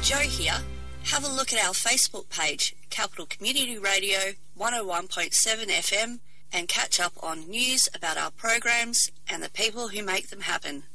Jo here. Have a look at our Facebook page, Capital Community Radio 101.7 FM, and catch up on news about our programs and the people who make them happen.